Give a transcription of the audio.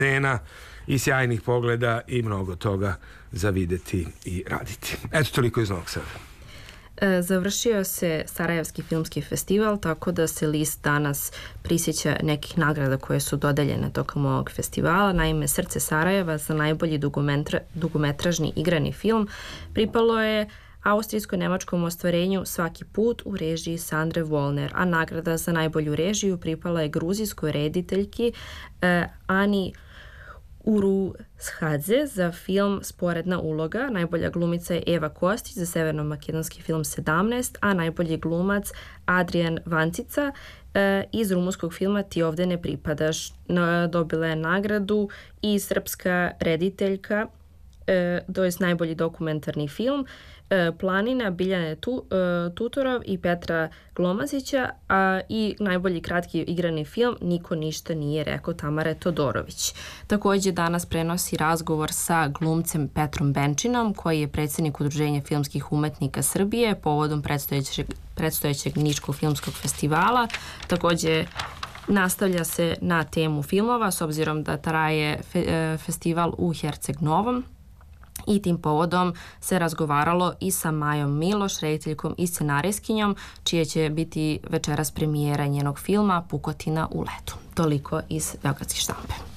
scena i sjajnih pogleda i mnogo toga za videti i raditi. Eto, toliko iz Novog Sada. Završio se Sarajevski filmski festival, tako da se list danas prisjeća nekih nagrada koje su dodeljene tokom ovog festivala. Naime, Srce Sarajeva za najbolji dugometražni igrani film pripalo je austrijsko-nemačkom ostvarenju Svaki put u režiji Sandre Volner, a nagrada za najbolju režiju pripala je gruzijskoj rediteljki Ani Urushadze za film Sporedna uloga. Najbolja glumica je Eva Kostić za severno-makedonski film 17, a najbolji glumac Adrian Vancica iz rumunskog filma Ti ovde ne pripadaš. Dobila je nagradu i srpska rediteljka, to je najbolji dokumentarni film Planina Biljane Tutorov i Petra Glomazića, i najbolji kratki igrani film Niko ništa nije rekao Tamare Todorović. Također danas prenosi razgovor sa glumcem Petrom Benčinom, koji je predsjednik Udruženja filmskih umetnika Srbije povodom predstojećeg Niškog filmskog festivala. Također nastavlja se na temu filmova, s obzirom da traje festival u Herceg Novom. I tim povodom se razgovaralo i sa Majom Miloš, rediteljkom i scenarijskinjom, čije će biti večeras premijera njenog filma Pukotina u letu. Toliko iz Beogradske štampe.